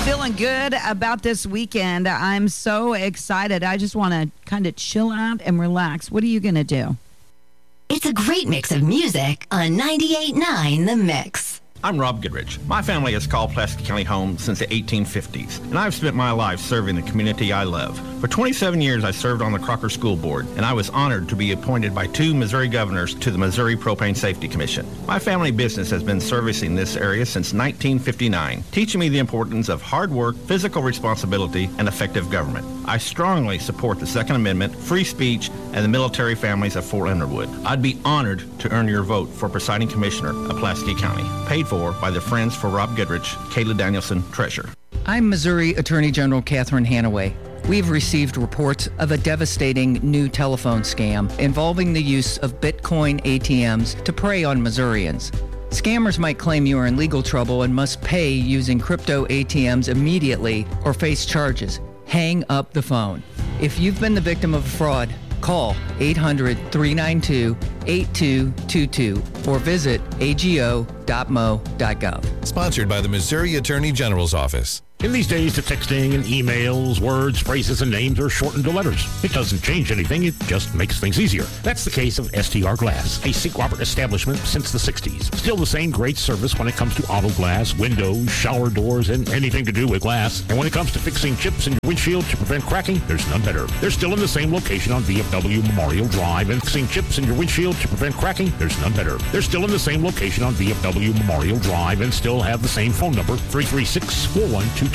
Feeling good about this weekend. I'm so excited. I just want to kind of chill out and relax. What are you going to do? It's a great mix of music on 98.9 The Mix. I'm Rob Goodrich. My family has called Pulaski County home since the 1850s, and I've spent my life serving the community I love. For 27 years, I served on the Crocker School Board, and I was honored to be appointed by 2 Missouri governors to the Missouri Propane Safety Commission. My family business has been servicing this area since 1959, teaching me the importance of hard work, physical responsibility, and effective government. I strongly support the Second Amendment, free speech, and the military families of Fort Leonard Wood. I'd be honored to earn your vote for presiding commissioner of Pulaski County. Paid for by the Friends for Rob Goodrich, Kayla Danielson, Treasurer. I'm Missouri Attorney General Catherine Hanaway. We've received reports of a devastating new telephone scam involving the use of Bitcoin ATMs to prey on Missourians. Scammers might claim you are in legal trouble and must pay using crypto ATMs immediately or face charges. Hang up the phone. If you've been the victim of a fraud, call 800-392-8222 or visit ago.mo.gov. Sponsored by the Missouri Attorney General's Office. In these days, the texting and emails, words, phrases, and names are shortened to letters. It doesn't change anything, it just makes things easier. That's the case of STR Glass, a St. Robert establishment since the 60s. Still the same great service when it comes to auto glass, windows, shower doors, and anything to do with glass. And when it comes to fixing chips in your windshield to prevent cracking, there's none better. They're still in the same location on VFW Memorial Drive, and fixing chips in your windshield to prevent cracking, there's none better. They're still in the same location on VFW Memorial Drive and still have the same phone number, 336-4122.